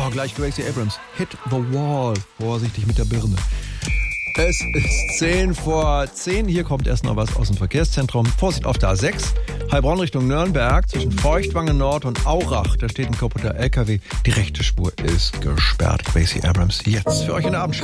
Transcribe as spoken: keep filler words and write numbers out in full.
gleich Gracie Abrams. Hit the Wall. Vorsichtig mit der Birne. Es ist zehn vor zehn. Hier kommt erst noch was aus dem Verkehrszentrum. Vorsicht auf der A sechs. Heilbronn Richtung Nürnberg zwischen Feuchtwangen Nord und Aurach. Da steht ein kaputter L K W. Die rechte Spur ist gesperrt. Gracie Abrams jetzt für euch in der Abendschau.